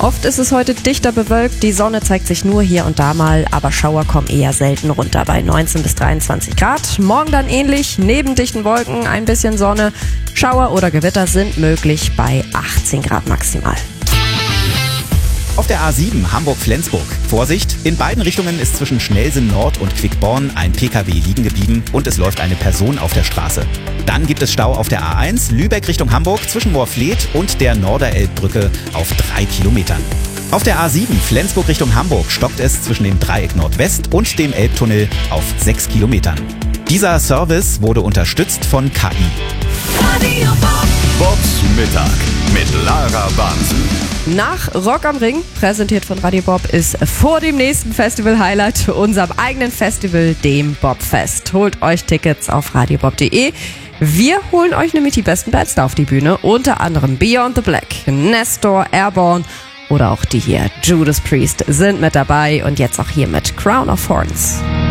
Oft ist es heute dichter bewölkt, die Sonne zeigt sich nur hier und da mal, aber Schauer kommen eher selten runter bei 19 bis 23 Grad. Morgen dann ähnlich, neben dichten Wolken ein bisschen Sonne. Schauer oder Gewitter sind möglich bei 18 Grad maximal. Auf der A7 Hamburg-Flensburg. Vorsicht, in beiden Richtungen ist zwischen Schnellsinn Nord und Quickborn ein PKW liegen geblieben und es läuft eine Person auf der Straße. Dann gibt es Stau auf der A1 Lübeck Richtung Hamburg zwischen Moorfleet und der Norderelbbrücke auf 3 Kilometern. Auf der A7 Flensburg Richtung Hamburg stockt es zwischen dem Dreieck Nordwest und dem Elbtunnel auf 6 Kilometern. Dieser Service wurde unterstützt von KI. Radio Bob. Bobs Mittag mit Lara Bansen. Nach Rock am Ring, präsentiert von Radio Bob, ist vor dem nächsten Festival-Highlight, unserem eigenen Festival, dem Bobfest. Holt euch Tickets auf radiobob.de. Wir holen euch nämlich die besten Bands da auf die Bühne, unter anderem Beyond the Black, Nestor, Airborne oder auch die hier, Judas Priest, sind mit dabei und jetzt auch hier mit Crown of Thorns.